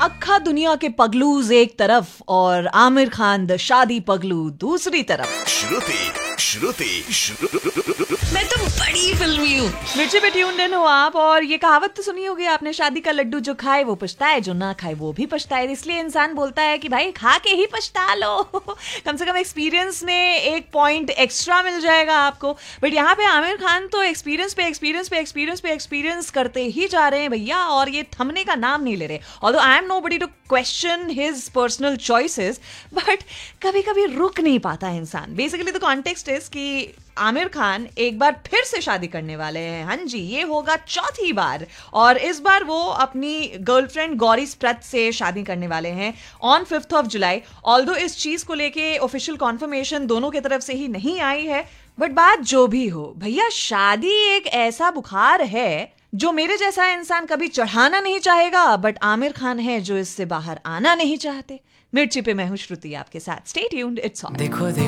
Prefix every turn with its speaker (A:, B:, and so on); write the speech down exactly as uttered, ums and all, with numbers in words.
A: अक्खा दुनिया के पगलूज एक तरफ और आमिर खान द शादी पगलू दूसरी तरफ।
B: श्रुति श्रुति श्रुति
C: मैं तो बड़ी फिल्मी हूँ।
A: मिर्ची पे ट्यून्ड इन हो आप। और ये कहावत तो सुनी होगी आपने, शादी का लड्डू जो खाए वो पछताए, जो ना खाए वो भी पछताए। इसलिए इंसान बोलता है कि भाई खा के ही पछता लो कम से कम एक्सपीरियंस में एक पॉइंट एक्स्ट्रा मिल जाएगा आपको। बट यहाँ पे आमिर खान तो एक्सपीरियंस पे एक्सपीरियंस पे एक्सपीरियंस पे एक्सपीरियंस करते ही जा रहे हैं भैया, और ये थमने का नाम नहीं ले रहे। Although I am nobody to question his personal choices, but कभी कभी रुक नहीं पाता इंसान। बेसिकली द कॉन्टेक्स्ट इज कि आमिर खान एक बार फिर से शादी करने वाले हैं। हाँ जी, ये होगा चौथी बार, और इस बार वो अपनी गर्लफ्रेंड गौरी स्प्रत से शादी करने वाले हैं on fifth of July. Although इस चीज को लेके ऑफिशियल कॉन्फर्मेशन दोनों की तरफ से ही नहीं आई है, बट बात जो भी हो भैया, शादी एक ऐसा बुखार है जो मेरे जैसा इंसान कभी चढ़ाना नहीं चाहेगा, बट आमिर खान है जो इससे बाहर आना नहीं चाहते। मिर्ची पे मैं हूं श्रुति आपके साथ। Stay tuned, it's on.
C: देखो